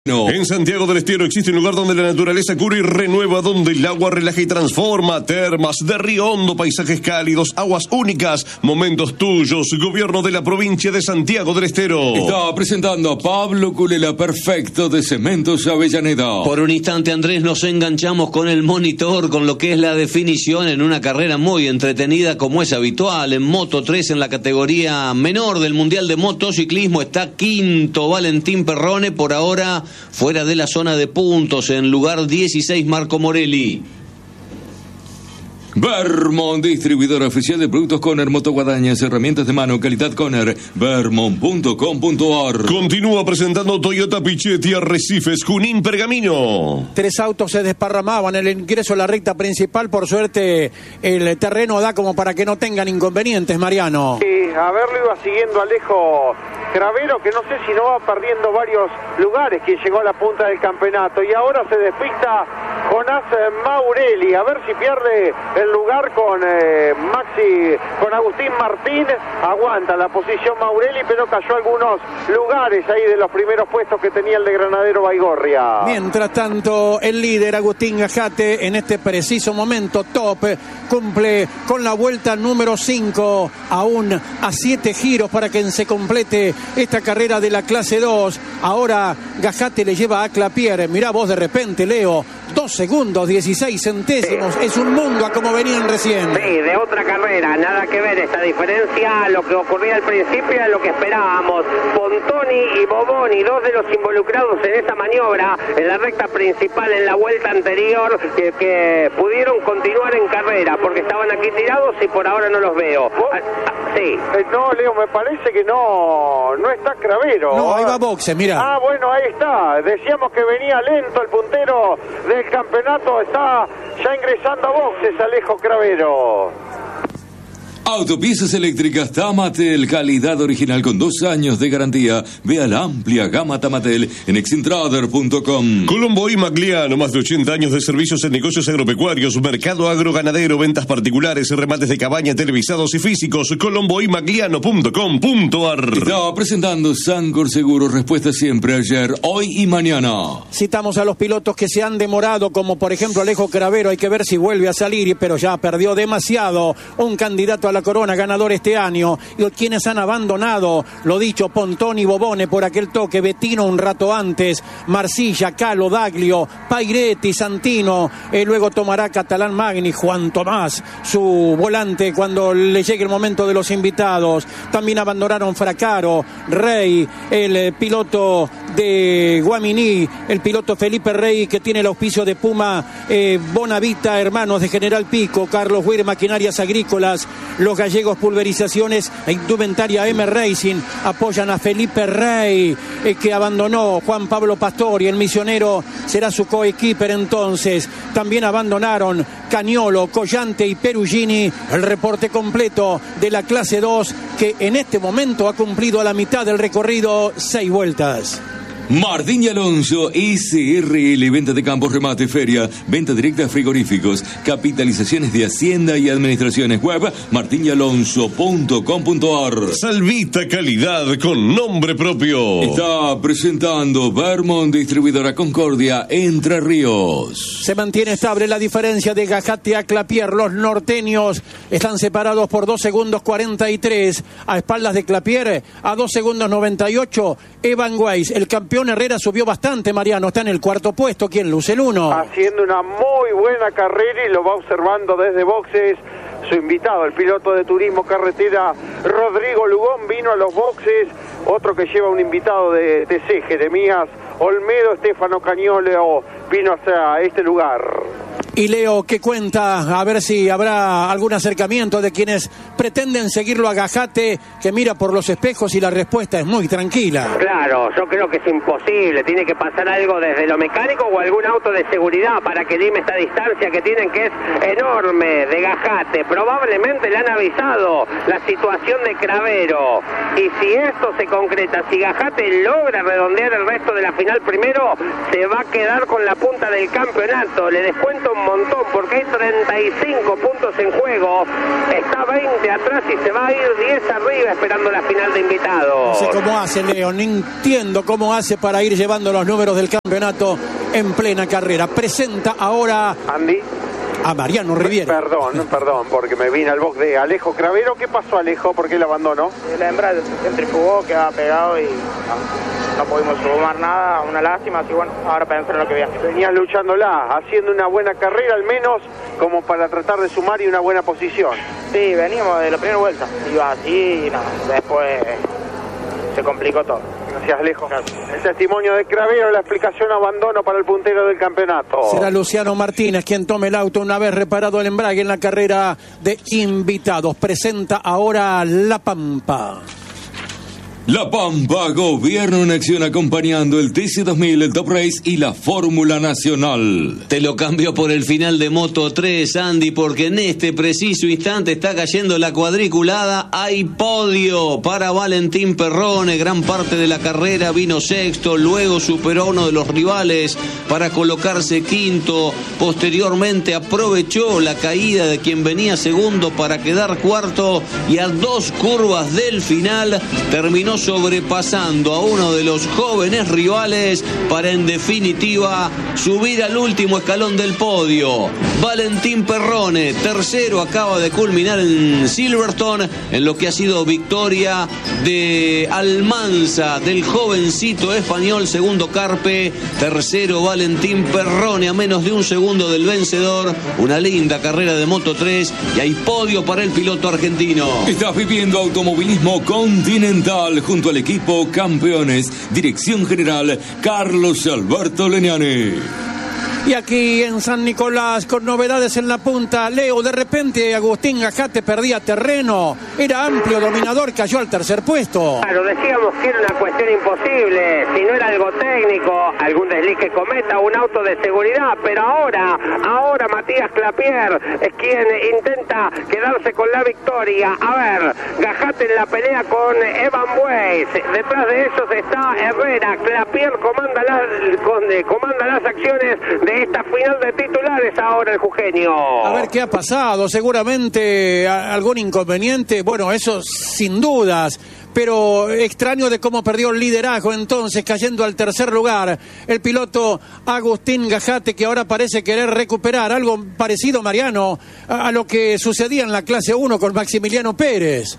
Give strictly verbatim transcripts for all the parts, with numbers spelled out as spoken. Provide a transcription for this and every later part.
No. En Santiago del Estero existe un lugar donde la naturaleza cura y renueva, donde el agua relaja y transforma. Termas de Río Hondo, paisajes cálidos, aguas únicas, momentos tuyos. Gobierno de la provincia de Santiago del Estero. Está presentando a Pablo Culela, perfecto, de Cementos Avellaneda. Por un instante, Andrés, nos enganchamos con el monitor, con lo que es la definición en una carrera muy entretenida como es habitual. En Moto tres, en la categoría menor del Mundial de Motociclismo, está quinto Valentín Perrone, por ahora fuera de la zona de puntos, en lugar dieciséis Marco Morelli. Vermont, distribuidor oficial de productos Conner, motoguadañas, herramientas de mano, calidad Conner, vermont punto com punto a r. Continúa presentando Toyota Pichetti, Arrecifes, Junín, Pergamino. Tres autos se desparramaban en el ingreso a la recta principal. Por suerte, el terreno da como para que no tengan inconvenientes, Mariano. Sí, a ver, lo iba siguiendo Alejo Cravero, que no sé si no va perdiendo varios lugares, que llegó a la punta del campeonato. Y ahora se despista Jonás Maurelli, a ver si pierde el lugar con eh, Maxi, con Agustín Martín. Aguanta la posición Maurelli, pero cayó algunos lugares ahí de los primeros puestos que tenía el de Granadero Baigorria. Mientras tanto, el líder Agustín Gajate, en este preciso momento top, cumple con la vuelta número cinco, aún a siete giros para que se complete esta carrera de la clase dos. Ahora Gajate le lleva a Clapier. Mirá vos, de repente, Leo, dos segundos, dieciséis centésimos, es un mundo a como venían recién. Sí, de otra carrera, nada que ver esta diferencia a lo que ocurría al principio y a lo que esperábamos. Pontoni y Boboni, dos de los involucrados en esa maniobra, en la recta principal, en la vuelta anterior, que, que pudieron continuar en carrera, porque estaban aquí tirados y por ahora no los veo. Ah, ah, sí. Eh, no, Leo, me parece que no, no está Cravero. No, ahí va boxe, mira. Ah, bueno, ahí está. Decíamos que venía lento el puntero del campeonato, está ya ingresando a boxes Alejo Cravero. Autopiezas eléctricas Tamatel, calidad original con dos años de garantía. Vea la amplia gama Tamatel en exintrader punto com. Colombo y Magliano, más de ochenta años de servicios en negocios agropecuarios, mercado agroganadero, ventas particulares, remates de cabaña, televisados y físicos. Colombo y Magliano punto com punto a r. Está presentando Sancor Seguro, respuesta siempre, ayer, hoy y mañana. Citamos a los pilotos que se han demorado, como por ejemplo Alejo Cravero. Hay que ver si vuelve a salir, pero ya perdió demasiado. Un candidato a la corona ganador este año. Y quienes han abandonado, lo dicho, Pontoni, Bobone por aquel toque, Bettino un rato antes, Marcilla, Calo, Daglio, Pairetti, Santino, eh, luego tomará Catalán Magni, Juan Tomás, su volante cuando le llegue el momento de los invitados. También abandonaron Fracaro, Rey, el eh, piloto de Guaminí, el piloto Felipe Rey, que tiene el auspicio de Puma, eh, Bonavita, hermanos de General Pico, Carlos Huir, Maquinarias Agrícolas, los gallegos Pulverizaciones e Indumentaria M Racing apoyan a Felipe Rey, eh, que abandonó Juan Pablo Pastori, el misionero será su coequiper entonces. También abandonaron Cañolo, Collante y Perugini. El reporte completo de la clase dos, que en este momento ha cumplido a la mitad del recorrido, seis vueltas. Martín y Alonso, S R L, venta de campos, remate, feria, venta directa de frigoríficos, capitalizaciones de Hacienda y administraciones. Web martín y alonso punto com punto a r. Salvita, calidad con nombre propio. Está presentando Vermont, distribuidora Concordia, Entre Ríos. Se mantiene estable la diferencia de Gajate a Clapier. Los norteños están separados por dos segundos cuarenta y tres. A espaldas de Clapier, a dos segundos noventa y ocho, Evan Weiss. El campeón Herrera subió bastante, Mariano, está en el cuarto puesto. ¿Quién luce? El uno. Haciendo una muy buena carrera y lo va observando desde boxes su invitado, el piloto de turismo carretera Rodrigo Lugón, vino a los boxes. Otro que lleva un invitado de T C, Jeremías Olmedo, Estefano Cañolo, vino hacia este lugar. Y Leo, ¿qué cuenta? A ver si habrá algún acercamiento de quienes pretenden seguirlo a Gajate, que mira por los espejos y la respuesta es muy tranquila. Claro, yo creo que es imposible. Tiene que pasar algo desde lo mecánico o algún auto de seguridad para que dime esta distancia que tienen, que es enorme, de Gajate. Probablemente le han avisado la situación de Cravero. Y si esto se concreta, si Gajate logra redondear el resto de la final primero, se va a quedar con la punta del campeonato. Le descuento un montón porque hay treinta y cinco puntos en juego, está veinte atrás y se va a ir diez arriba esperando la final de invitados. No sé cómo hace Leo, no entiendo cómo hace para ir llevando los números del campeonato en plena carrera. Presenta ahora Andy a Mariano Riviera. Perdón, perdón, porque me vine al box de Alejo Cravero. ¿Qué pasó, Alejo? ¿Por qué el abandono? La hembra centrifugó, quedaba pegado y no, no pudimos sumar nada, una lástima, así bueno, ahora pensar en lo que viene. Venías luchándola, haciendo una buena carrera al menos, como para tratar de sumar y una buena posición. Sí, veníamos de la primera vuelta, iba así y no, después se complicó todo. Gracias, Alejo. El testimonio de Cravero, la explicación abandono para el puntero del campeonato. Será Luciano Martínez quien tome el auto una vez reparado el embrague en la carrera de invitados. Presenta ahora La Pampa. La Pampa, gobierno en acción acompañando el T C dos mil, el Top Race y la Fórmula Nacional. Te lo cambio por el final de Moto tres, Andy, porque en este preciso instante está cayendo la cuadriculada. Hay podio para Valentín Perrone, gran parte de la carrera vino sexto, luego superó a uno de los rivales para colocarse quinto, posteriormente aprovechó la caída de quien venía segundo para quedar cuarto y a dos curvas del final terminó sobrepasando a uno de los jóvenes rivales para en definitiva subir al último escalón del podio. Valentín Perrone, tercero, acaba de culminar en Silverstone en lo que ha sido victoria de Almanza, del jovencito español. Segundo Carpe, tercero Valentín Perrone, a menos de un segundo del vencedor. Una linda carrera de Moto tres y hay podio para el piloto argentino. Estás viviendo automovilismo continental junto al equipo campeones. Dirección general Carlos Alberto Leñani. Y aquí en San Nicolás, con novedades en la punta, Leo, de repente Agustín Gajate perdía terreno, era amplio dominador, cayó al tercer puesto. Claro, decíamos que era una cuestión imposible, si no era algo técnico, algún desliz que cometa, un auto de seguridad, pero ahora, ahora Matías Clapier es quien intenta quedarse con la victoria. A ver, Gajate en la pelea con Evan Weiss, detrás de ellos está Herrera. Clapier comanda las, con, comanda las acciones de esta final de titulares ahora el jujeño. A ver qué ha pasado, seguramente algún inconveniente, bueno, eso sin dudas, pero extraño de cómo perdió el liderazgo entonces, cayendo al tercer lugar el piloto Agustín Gajate, que ahora parece querer recuperar algo parecido, Mariano, a, a lo que sucedía en la clase uno con Maximiliano Pérez.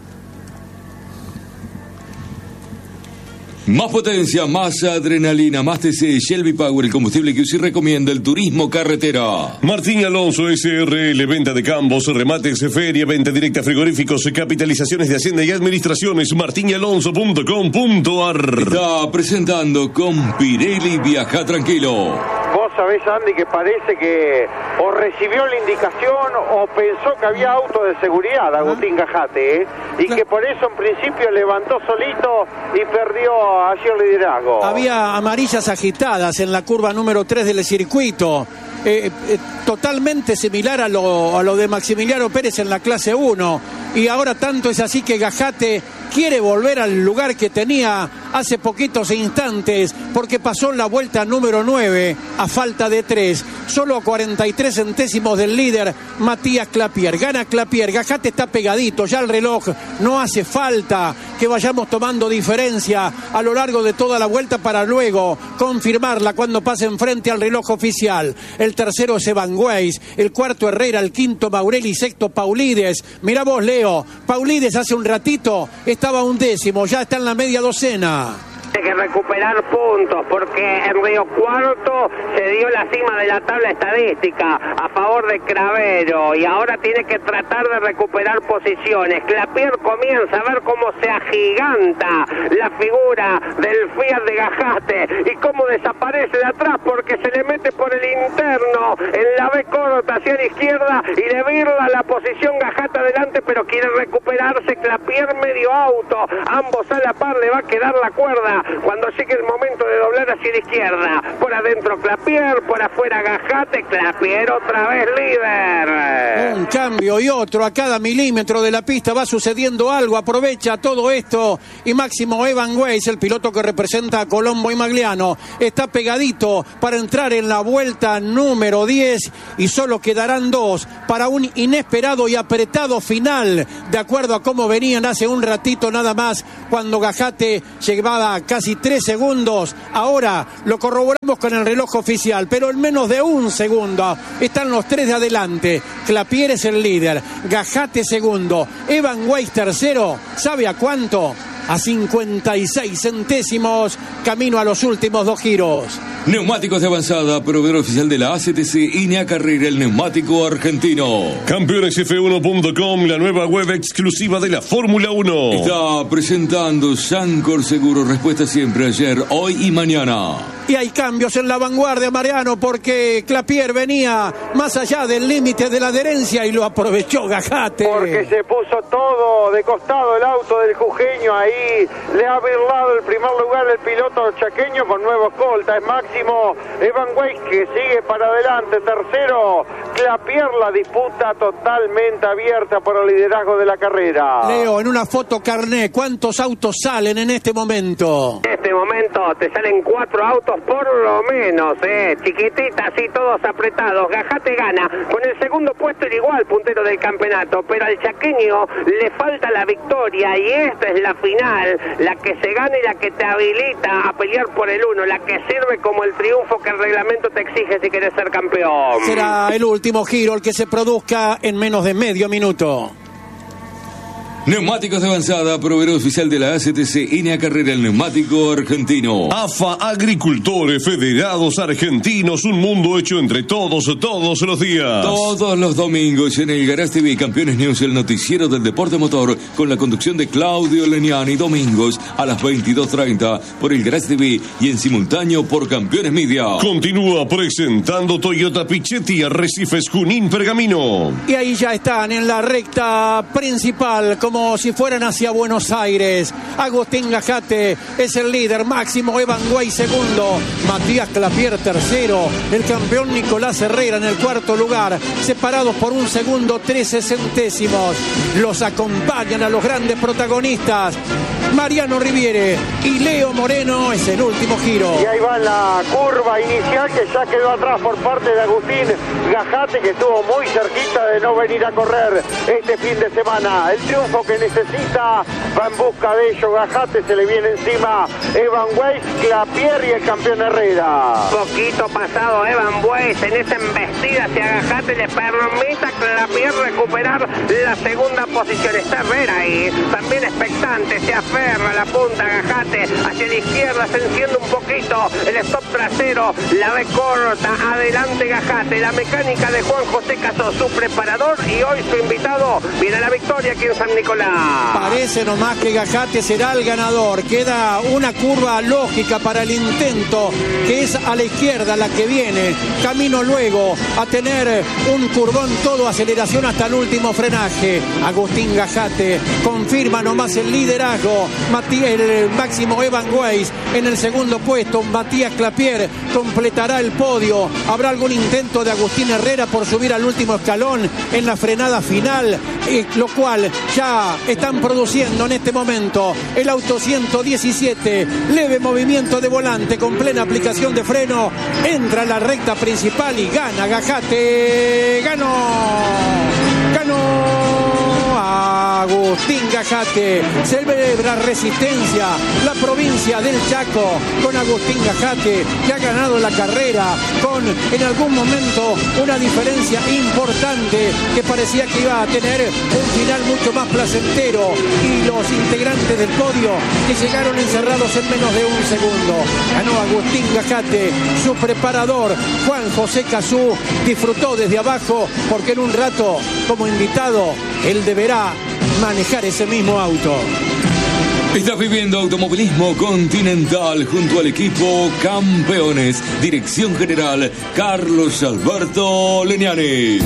Más potencia, más adrenalina, más T C, Shelby Power, el combustible que usted recomienda, el turismo carretera. Martín Alonso S R L, venta de campos, remates, feria, venta directa, frigoríficos, capitalizaciones de Hacienda y Administraciones, martín alonso punto com punto a r. Está presentando con Pirelli, viaja tranquilo. Vos sabés, Andy, que parece que o recibió la indicación o pensó que había auto de seguridad, Agustín Gajate, ¿eh? Y que por eso en principio levantó solito y perdió allí el liderazgo. Había amarillas agitadas en la curva número tres del circuito. Eh, eh, totalmente similar a lo, a lo de Maximiliano Pérez en la clase uno, y ahora tanto es así que Gajate quiere volver al lugar que tenía hace poquitos instantes, porque pasó la vuelta número nueve a falta de tres, solo a cuarenta y tres centésimos del líder Matías Clapier. Gana Clapier, Gajate está pegadito, ya el reloj no hace falta que vayamos tomando diferencia a lo largo de toda la vuelta para luego confirmarla cuando pase enfrente al reloj oficial. El tercero es Evan Weiss, el cuarto Herrera, el quinto Maurelli, sexto Paulides. Mirá vos, Leo, Paulides hace un ratito estaba un décimo, ya está en la media docena. Tiene que recuperar puntos porque en Río Cuarto se dio la cima de la tabla estadística a favor de Cravero y ahora tiene que tratar de recuperar posiciones. Clapier comienza a ver cómo se agiganta la figura del Fiat de Gajate y cómo desaparece de atrás porque se le mete por el interno en la B corta hacia la izquierda y le virla la posición Gajate adelante, pero quiere recuperarse. Clapier medio auto, ambos a la par, le va a quedar la cuerda cuando llegue el momento de doblar hacia la izquierda. Por adentro Clapier, por afuera Gajate, Clapier otra vez líder. Un cambio y otro, a cada milímetro de la pista va sucediendo algo, aprovecha todo esto y Máximo Evan Weiss, el piloto que representa a Colombo y Magliano, está pegadito para entrar en la vuelta número diez y solo quedarán dos para un inesperado y apretado final, de acuerdo a cómo venían hace un ratito nada más, cuando Gajate llevaba casi tres segundos. Ahora lo corroboramos con el reloj oficial, pero en menos de un segundo están los tres de adelante. Clapier es el líder, Gajate segundo, Evan Weiss tercero. ¿Sabe a cuánto? A cincuenta y seis centésimos, camino a los últimos dos giros. Neumáticos de avanzada, proveedor oficial de la A C T C y N E A Carrera, el neumático argentino. Campeones F uno punto com, la nueva web exclusiva de la Fórmula uno. Está presentando Sancor Seguro, respuesta siempre, ayer, hoy y mañana. Y hay cambios en la vanguardia, Mariano, porque Clapier venía más allá del límite de la adherencia y lo aprovechó Gajate. Porque se puso todo de costado el auto del jujeño, ahí le ha birlado el primer lugar el piloto chaqueño con nuevo escolta, es Máximo Evan Weiss que sigue para adelante, tercero Clapier, la disputa totalmente abierta por el liderazgo de la carrera. Leo, en una foto carné, ¿cuántos autos salen en este momento? En este momento te salen cuatro autos por lo menos, eh, chiquititas y todos apretados. Gajate gana con el segundo puesto, el igual puntero del campeonato, pero al chaqueño le falta la victoria y esta es la final, la que se gana y la que te habilita a pelear por el uno, la que sirve como el triunfo que el reglamento te exige si quieres ser campeón. Será el último giro el que se produzca en menos de medio minuto. Neumáticos de avanzada, proveedor oficial de la A C T C y N E A Carrera, el neumático argentino. A F A Agricultores Federados Argentinos, un mundo hecho entre todos, todos los días. Todos los domingos en el Garage T V, Campeones News, el noticiero del deporte motor, con la conducción de Claudio Leniani, domingos a las veintidós treinta por el Garage T V y en simultáneo por Campeones Media. Continúa presentando Toyota Pichetti, Arrecifes, Junín, Pergamino. Y ahí ya están en la recta principal, como si fueran hacia Buenos Aires. Agustín Gajate es el líder, Máximo Evan Weiss segundo, Matías Clapier tercero, el campeón Nicolás Herrera en el cuarto lugar, separados por un segundo, trece centésimos. Los acompañan a los grandes protagonistas, Mariano Riviere y Leo Moreno, es el último giro. Y ahí va la curva inicial que ya quedó atrás por parte de Agustín Gajate, que estuvo muy cerquita de no venir a correr este fin de semana. El triunfo que necesita va en busca de ello. Gajate, se le viene encima Evan Weiss, Clapier y el campeón Herrera. Poquito pasado Evan Weiss en esa embestida hacia Gajate, le permite a Clapier recuperar la segunda posición. Está Herrera ahí, también expectante, se aferra a la punta Gajate hacia la izquierda, se enciende un poquito el stop trasero, la ve corta, adelante Gajate, la mecánica de Juan José Caso, su preparador, y hoy su invitado viene a la victoria aquí en San Nicolás. Parece nomás que Gajate será el ganador. Queda una curva lógica para el intento, que es a la izquierda la que viene. Camino luego a tener un curvón todo aceleración hasta el último frenaje. Agustín Gajate confirma nomás el liderazgo. Matías, el Máximo Evan Weiss en el segundo puesto. Matías Clapier completará el podio. Habrá algún intento de Agustín Herrera por subir al último escalón en la frenada final, eh, lo cual ya están produciendo en este momento. El auto ciento diecisiete, leve movimiento de volante con plena aplicación de freno, entra a la recta principal y gana Gajate. Ganó, ganó Agustín Gajate. Celebra Resistencia, la provincia del Chaco, con Agustín Gajate, que ha ganado la carrera con en algún momento una diferencia importante que parecía que iba a tener un final mucho más placentero, y los integrantes del podio que llegaron encerrados en menos de un segundo. Ganó Agustín Gajate, su preparador Juan José Cazú disfrutó desde abajo, porque en un rato como invitado él deberá manejar ese mismo auto. Estás viviendo Automovilismo Continental junto al equipo Campeones. Dirección General Carlos Alberto Leniani.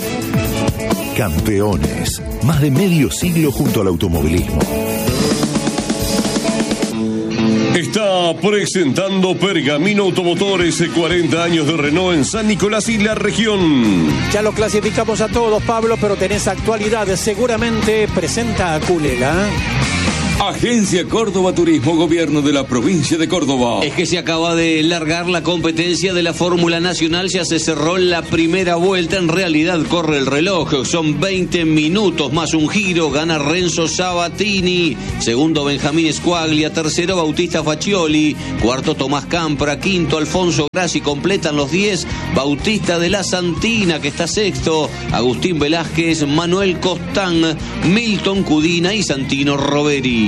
Campeones, más de medio siglo junto al automovilismo. está presentando Pergamino Automotores, cuarenta años de Renault en San Nicolás y la región. Ya lo clasificamos a todos, Pablo, pero tenés actualidades. Seguramente presenta a Culela. Agencia Córdoba Turismo, Gobierno de la Provincia de Córdoba. Es que se acaba de largar la competencia de la Fórmula Nacional, ya se cerró la primera vuelta, en realidad corre el reloj, son veinte minutos más un giro, gana Renzo Sabatini, segundo Benjamín Squaglia, tercero Bautista Faccioli, cuarto Tomás Campra, quinto Alfonso Grassi, completan los diez, Bautista de la Santina que está sexto, Agustín Velázquez, Manuel Costán, Milton Cudina y Santino Roveri.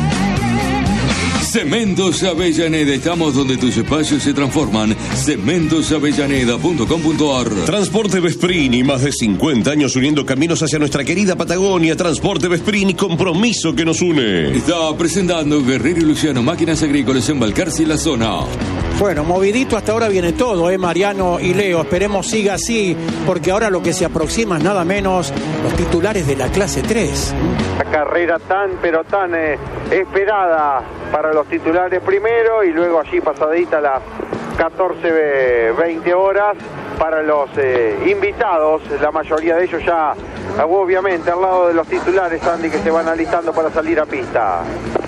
Cementos Avellaneda, estamos donde tus espacios se transforman. cementos avellaneda punto com punto ar. Transporte Vesprini, más de cincuenta años uniendo caminos hacia nuestra querida Patagonia. Transporte Vesprini, compromiso que nos une. Está presentando Guerrero y Luciano, máquinas agrícolas en Balcarce y la zona. Bueno, movidito hasta ahora viene todo, ¿eh? Mariano y Leo. Esperemos siga así, porque ahora lo que se aproxima es nada menos los titulares de la clase tres. La carrera tan, pero tan eh, esperada para los titulares primero y luego allí pasadita las catorce veinte horas para los eh, invitados, la mayoría de ellos ya obviamente al lado de los titulares, Andy, que se van alistando para salir a pista.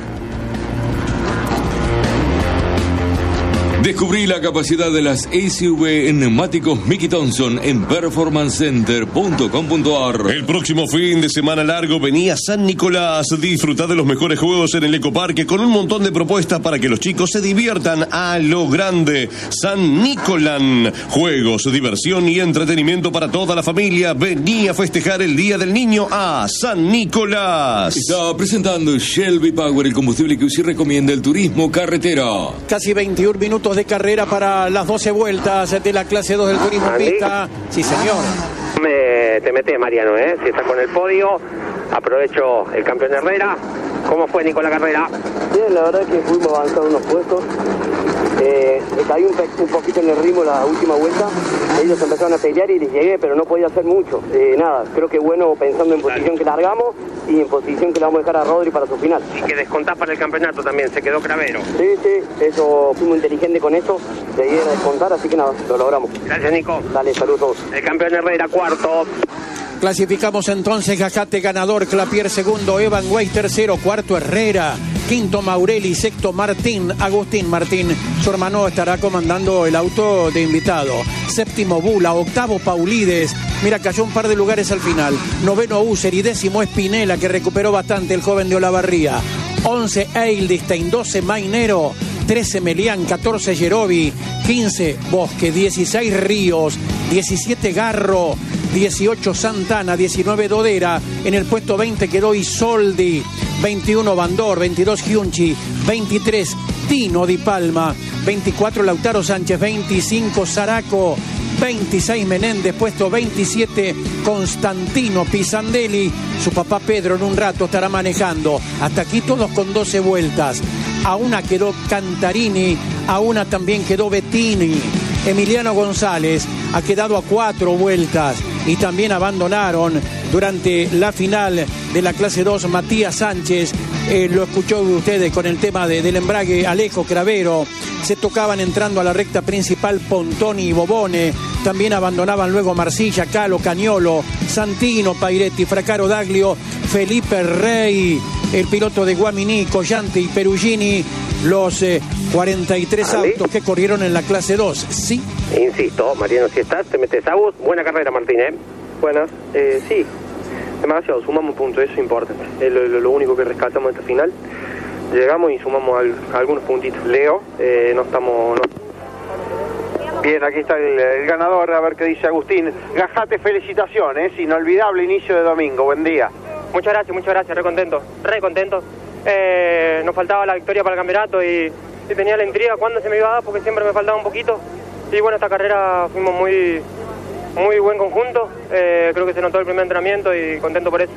Descubrí la capacidad de las S U V en neumáticos Mickey Thompson en performance center punto com punto ar. El próximo fin de semana largo venía San Nicolás. Disfruta de los mejores juegos en el Ecoparque con un montón de propuestas para que los chicos se diviertan a lo grande. San Nicolán. Juegos, diversión y entretenimiento para toda la familia. Vení a festejar el Día del Niño a San Nicolás. Está presentando Shelby Power, el combustible que usted recomienda el turismo carretera. Casi veintiún minutos de carrera para las doce vueltas de la clase dos del turismo pista. Sí, señor. Me, te metes, Mariano, ¿eh? Si estás con el podio, aprovecho el campeón Herrera. ¿Cómo fue, Nico, la carrera? Bien, la verdad que fuimos avanzando unos puestos. Eh, me caí un, un poquito en el ritmo la última vuelta. Ellos empezaron a pelear y les llegué, pero no podía hacer mucho. Eh, nada, creo que bueno pensando en posición que largamos y en posición que le vamos a dejar a Rodri para su final. Y que descontás para el campeonato también, se quedó Cravero. Sí, sí, eso, fuimos inteligentes con eso, de ir a descontar, así que nada, lo logramos. Gracias, Nico. Dale, saludos. El campeón Herrera, cuarto. Clasificamos entonces Gajate ganador, Clapier segundo, Evan Weiss tercero, cuarto Herrera, quinto Maurelli, sexto Martín, Agustín Martín, su hermano estará comandando el auto de invitado, séptimo Bula, octavo Paulides, mira, cayó un par de lugares al final, noveno User y décimo Espinela, que recuperó bastante el joven de Olavarría, once Eildistein, doce Mainero, trece Melián, catorce Yerobi, quince Bosque, dieciséis Ríos, diecisiete Garro, dieciocho Santana, diecinueve Dodera, en el puesto veinte quedó Isoldi, veintiuno Bandor, veintidós Giunchi, veintitrés Tino Di Palma, veinticuatro Lautaro Sánchez, veinticinco Zaraco, veintiséis Menéndez, puesto veintisiete Constantino Pisandelli, su papá Pedro en un rato estará manejando, hasta aquí todos con doce vueltas, a una quedó Cantarini, a una también quedó Bettini, Emiliano González ha quedado a cuatro vueltas y también abandonaron durante la final de la clase dos Matías Sánchez, eh, lo escuchó ustedes con el tema de, del embrague Alejo Cravero, se tocaban entrando a la recta principal Pontoni y Bobone, también abandonaban luego Marcilla, Calo, Cañolo, Santino, Pairetti, Fracaro Daglio, Felipe Rey, el piloto de Guaminí, Collante y Perugini, los eh, cuarenta y tres ¿Ali? autos que corrieron en la clase dos, ¿sí? Insisto, Mariano, si estás, te metes a bus. Buena carrera, Martín, ¿eh? Buenas, eh, sí, demasiado, sumamos puntos, eso es importante, es lo, lo, lo único que rescatamos de esta final. Llegamos y sumamos al, algunos puntitos. Leo, eh, no estamos... No... Bien, aquí está el, el ganador, a ver qué dice Agustín. Gajate, felicitaciones, inolvidable inicio de domingo, buen día. Muchas gracias, muchas gracias, re contento, re contento. Eh, nos faltaba la victoria para el campeonato y, y tenía la intriga cuándo se me iba a dar porque siempre me faltaba un poquito. Y bueno, esta carrera fuimos muy, muy buen conjunto, eh, creo que se notó el primer entrenamiento y contento por eso.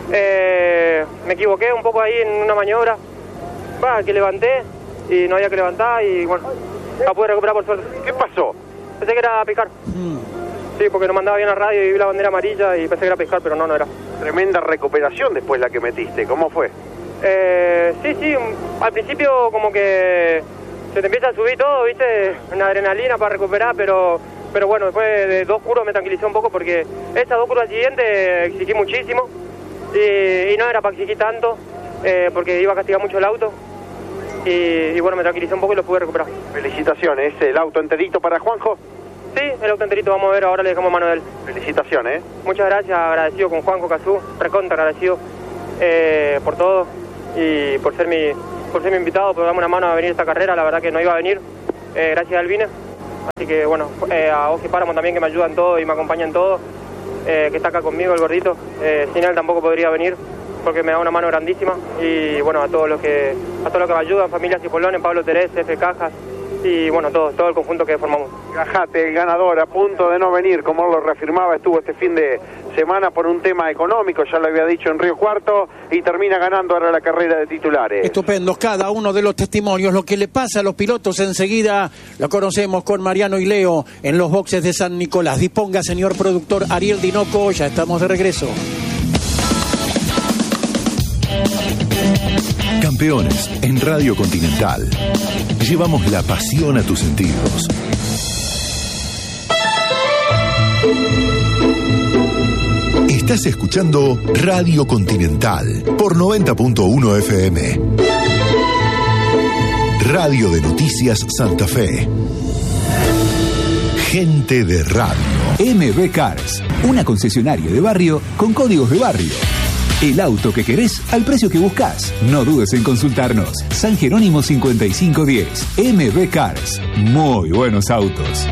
Eh, me equivoqué un poco ahí en una maniobra, bah, que levanté y no había que levantar y bueno, la pude recuperar por suerte. ¿Qué pasó? Pensé que era picar. Mm. Sí, porque no mandaba bien la radio y vi la bandera amarilla y pensé que era pescar, pero no, no era. Tremenda recuperación después la que metiste, ¿cómo fue? Eh, sí, sí, al principio como que se te empieza a subir todo, ¿viste? Una adrenalina para recuperar, pero pero bueno, después de dos curvas me tranquilicé un poco porque esas dos curvas siguientes exigí muchísimo y, y no era para exigir tanto eh, porque iba a castigar mucho el auto y, y bueno, me tranquilicé un poco y lo pude recuperar. Felicitaciones, ¿el auto enterito para Juanjo? Sí, el auto enterito, vamos a ver, ahora le dejamos mano de él. Felicitaciones. Muchas gracias, agradecido con Juanjo Cazú, recontra agradecido eh, por todo y por ser mi por ser mi invitado, por darme una mano a venir a esta carrera, la verdad que no iba a venir, eh, gracias a él vine. Así que bueno, eh, a Oji Páramo también que me ayuda en todo y me acompaña en todo, eh, que está acá conmigo el gordito, eh, sin él tampoco podría venir porque me da una mano grandísima y bueno, a todos los que a todos los que me ayudan, Familia Cipollones, Pablo Terés, F. Cajas y bueno, todo, todo el conjunto que formamos. Gajate, el ganador, a punto de no venir, como lo reafirmaba, estuvo este fin de semana por un tema económico, ya lo había dicho en Río Cuarto, y termina ganando ahora la carrera de titulares. Estupendos cada uno de los testimonios. Lo que le pasa a los pilotos enseguida lo conocemos con Mariano y Leo en los boxes de San Nicolás. Disponga, señor productor Ariel Dinoco, ya estamos de regreso. Campeones en Radio Continental. Llevamos la pasión a tus sentidos. Estás escuchando Radio Continental por noventa punto uno F M. Radio de Noticias Santa Fe. Gente de radio. M B Cars, una concesionaria de barrio con códigos de barrio. El auto que querés al precio que buscas. No dudes en consultarnos. San Jerónimo cincuenta y cinco diez. M B Cars. Muy buenos autos.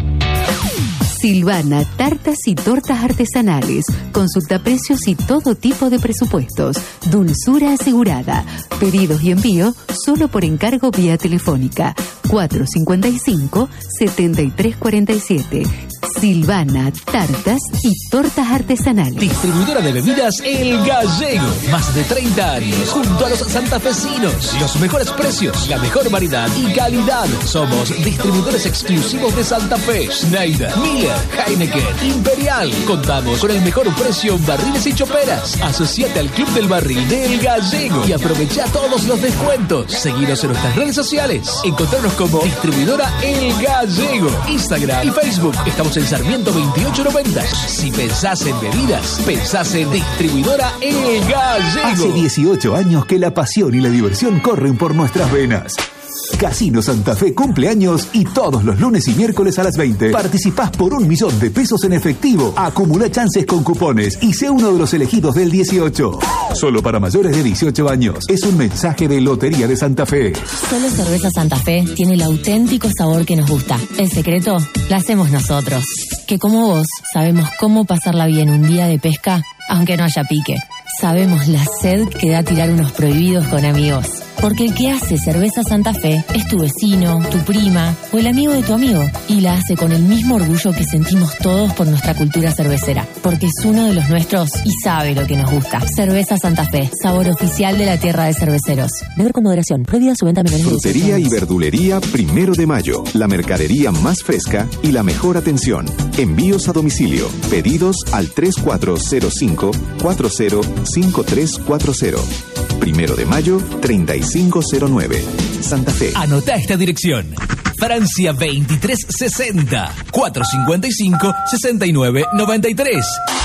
Silvana, tartas y tortas artesanales. Consulta precios y todo tipo de presupuestos. Dulzura asegurada. Pedidos y envío solo por encargo vía telefónica. cuatro cinco cinco, siete tres cuatro siete. Silvana, tartas y tortas artesanales. Distribuidora de bebidas El Gallego. Más de treinta años junto a los santafesinos. Los mejores precios, la mejor variedad y calidad. Somos distribuidores exclusivos de Santa Fe. Schneider, Miller, Heineken, Imperial. Contamos con el mejor precio en barriles y choperas. Asociate al Club del Barril de El Gallego y aprovecha todos los descuentos. Seguinos en nuestras redes sociales. Encontrarnos como Distribuidora El Gallego. Instagram y Facebook. Estamos en Sarmiento veintiocho noventa. Si pensás en bebidas, pensás en Distribuidora El Gallego. Hace dieciocho años que la pasión y la diversión corren por nuestras venas. Casino Santa Fe cumple años y todos los lunes y miércoles a las veinte participás por un millón de pesos en efectivo. Acumula chances con cupones y sé uno de los elegidos del dieciocho. Solo para mayores de dieciocho años. Es un mensaje de Lotería de Santa Fe. Solo Cerveza Santa Fe tiene el auténtico sabor que nos gusta. El secreto lo hacemos nosotros. Que como vos sabemos cómo pasarla bien un día de pesca, aunque no haya pique. Sabemos la sed que da tirar unos prohibidos con amigos. Porque el que hace Cerveza Santa Fe es tu vecino, tu prima o el amigo de tu amigo. Y la hace con el mismo orgullo que sentimos todos por nuestra cultura cervecera. Porque es uno de los nuestros y sabe lo que nos gusta. Cerveza Santa Fe, sabor oficial de la tierra de cerveceros. Beber con moderación. Prohibida su venta a menores de dieciocho Frutería años. y verdulería Primero de Mayo. La mercadería más fresca y la mejor atención. Envíos a domicilio. Pedidos al tres cuatro cero cinco, cuatro cero cinco tres cuatro cero. Primero de Mayo, treinta y cinco cero nueve. Santa Fe. Anota esta dirección. Francia veintitrés sesenta, cuatro cinco cinco, seis nueve nueve tres.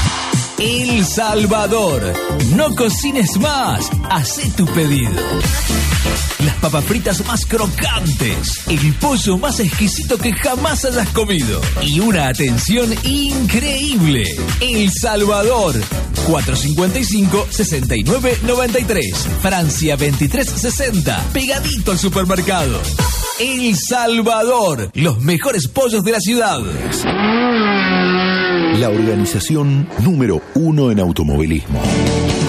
El Salvador. No cocines más. Hacé tu pedido. Las papas fritas más crocantes. El pollo más exquisito que jamás hayas comido. Y una atención increíble. El Salvador. cuatro cinco cinco, seis nueve nueve tres. Francia veintitrés sesenta. Pegadito al supermercado. El Salvador. Los mejores pollos de la ciudad. La organización número uno en automovilismo.